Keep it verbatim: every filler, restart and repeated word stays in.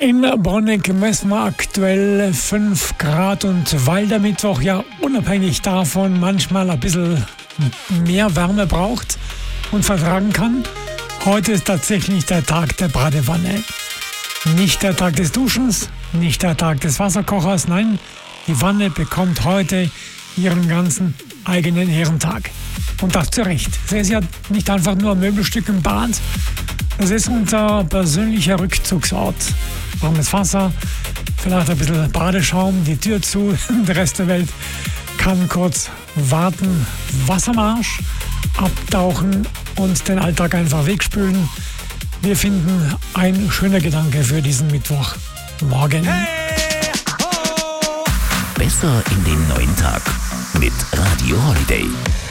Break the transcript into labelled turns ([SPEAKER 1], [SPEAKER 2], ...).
[SPEAKER 1] In Bonnig messen wir aktuell fünf Grad und weil der Mittwoch ja unabhängig davon manchmal ein bisschen mehr Wärme braucht und vertragen kann, heute ist tatsächlich der Tag der Badewanne. Nicht der Tag des Duschens, nicht der Tag des Wasserkochers, nein, die Wanne bekommt heute ihren ganzen eigenen Ehrentag. Und das zu Recht. Sie ist ja nicht einfach nur ein Möbelstück im Bad, das ist unser persönlicher Rückzugsort. Warmes Wasser, vielleicht ein bisschen Badeschaum, die Tür zu, der Rest der Welt kann kurz warten, Wasser am Arsch, abtauchen und den Alltag einfach wegspülen. Wir finden ein schöner Gedanke für diesen Mittwochmorgen.
[SPEAKER 2] Hey, ho! Besser in den neuen Tag mit Radio Holiday.